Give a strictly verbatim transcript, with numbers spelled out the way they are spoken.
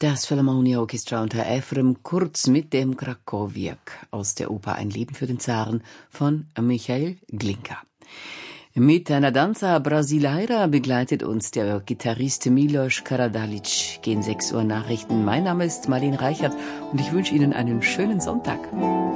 Das Philharmonia Orchestra unter Efrem Kurz mit dem Krakowiak aus der Oper Ein Leben für den Zaren von Michael Glinka. Mit einer Danza Brasileira begleitet uns der Gitarrist Milos Karadalic. Gehen sechs Uhr Nachrichten. Mein Name ist Marlene Reichert und ich wünsche Ihnen einen schönen Sonntag.